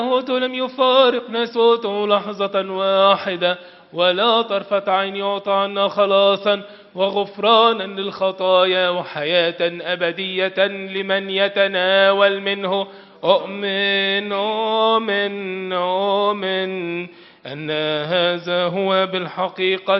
صوته لم يفارقنا صوته لحظة واحدة، ولا طرفة عين يعطى عنا خلاصا وغفرانا للخطايا وحياة أبدية لمن يتناول منه. أؤمن أؤمن أؤمن أن هذا هو بالحقيقة